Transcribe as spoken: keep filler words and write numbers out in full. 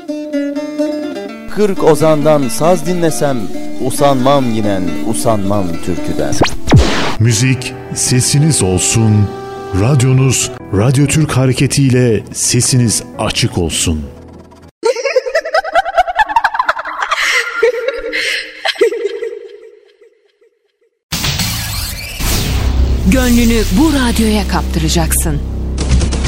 Kırk ozandan saz dinlesem, usanmam yinen, usanmam türküden. Müzik sesiniz olsun, radyonuz Radyo Türk hareketiyle sesiniz açık olsun. Gönlünü bu radyoya kaptıracaksın.